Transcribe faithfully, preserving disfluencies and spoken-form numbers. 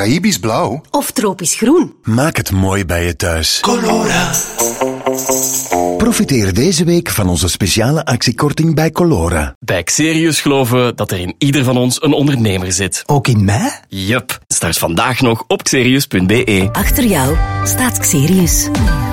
Caraïbisch blauw? Of tropisch groen? Maak het mooi bij je thuis. Colora. Profiteer deze week van onze speciale actiekorting bij Colora. Bij Xerius geloven we dat er in ieder van ons een ondernemer zit. Ook in mij? Yup. Start vandaag nog op xerius punt be. Achter jou staat Xerius.